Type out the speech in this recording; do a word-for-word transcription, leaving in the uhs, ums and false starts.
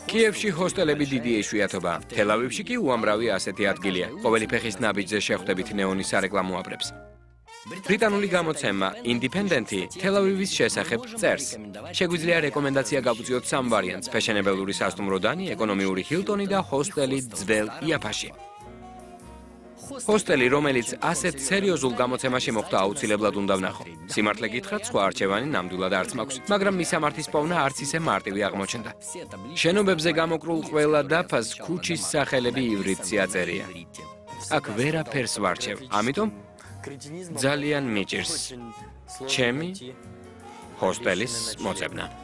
კიევში ჰოსტელები დიდი იშვიათობაა. თელ-ავივში კი უამრავი ასეთი ადგილია. ყოველი ფეხის ნაბიჯზე შეხვდებით ნეონის სარეკლამო აპრებს. ბრიტანული გამოცემა Independent-ი თელ-ავივის შესახებ წერს. შეგვიძლია რეკომენდაცია გავუწიოთ სამ ვარიანტს: ფეშენებელური სასტუმრო დანი, ეკონომიური ჰილტონი და ჰოსტელი ძველ იაფაში. ჰოსტელი, რომელიც ასეთ სერიოზულ გამოცემაში მოხვდა, აუცილებლად უნდა ვნახო. სიმართლე გითხრათ, სხვა არჩევანი ნამდვილად არც მაქვს, მაგრამ მისამართის პოვნა არც ისე მარტივი აღმოჩნდა. შენობებზე გამოკრულ ყველა დაფას ქუჩის სახელები ივრითში აწერია. აქ ვერაფერს ვარჩევ, ამიტომ ძალიან მიჭირს ჩემი ჰოსტელის მოწებნა.